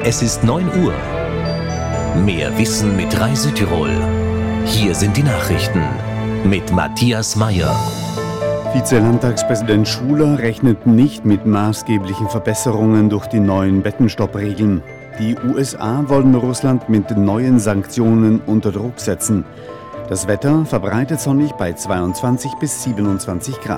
Es ist 9 Uhr. Mehr Wissen mit Reise-Tirol. Hier sind die Nachrichten mit Matthias Meyer. Vize-Landtagspräsident Schuler rechnet nicht mit maßgeblichen Verbesserungen durch die neuen Bettenstoppregeln. Die USA wollen Russland mit neuen Sanktionen unter Druck setzen. Das Wetter verbreitet sonnig bei 22 bis 27 Grad.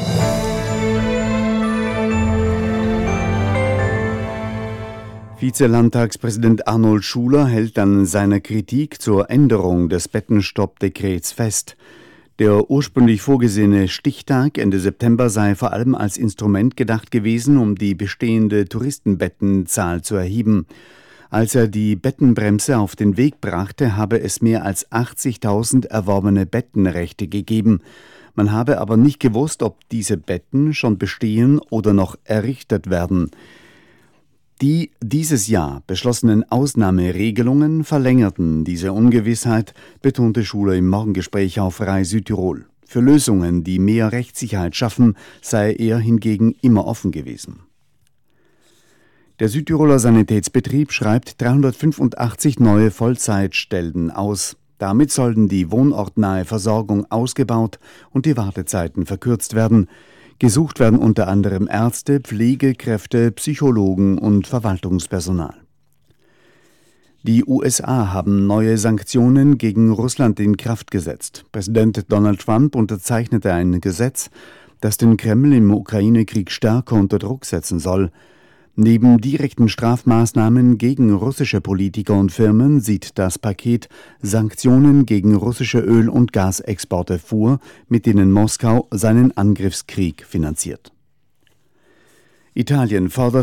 Vize-Landtagspräsident Arnold Schuler hält an seiner Kritik zur Änderung des Bettenstopp-Dekrets fest. Der ursprünglich vorgesehene Stichtag Ende September sei vor allem als Instrument gedacht gewesen, um die bestehende Touristenbettenzahl zu erheben. Als er die Bettenbremse auf den Weg brachte, habe es mehr als 80.000 erworbene Bettenrechte gegeben. Man habe aber nicht gewusst, ob diese Betten schon bestehen oder noch errichtet werden. Die dieses Jahr beschlossenen Ausnahmeregelungen verlängerten diese Ungewissheit, betonte Schuler im Morgengespräch auf Rai Südtirol. Für Lösungen, die mehr Rechtssicherheit schaffen, sei er hingegen immer offen gewesen. Der Südtiroler Sanitätsbetrieb schreibt 385 neue Vollzeitstellen aus. Damit sollten die wohnortnahe Versorgung ausgebaut und die Wartezeiten verkürzt werden. Gesucht werden unter anderem Ärzte, Pflegekräfte, Psychologen und Verwaltungspersonal. Die USA haben neue Sanktionen gegen Russland in Kraft gesetzt. Präsident Donald Trump unterzeichnete ein Gesetz, das den Kreml im Ukraine-Krieg stärker unter Druck setzen soll. Neben direkten Strafmaßnahmen gegen russische Politiker und Firmen sieht das Paket Sanktionen gegen russische Öl- und Gasexporte vor, mit denen Moskau seinen Angriffskrieg finanziert. Italien fordert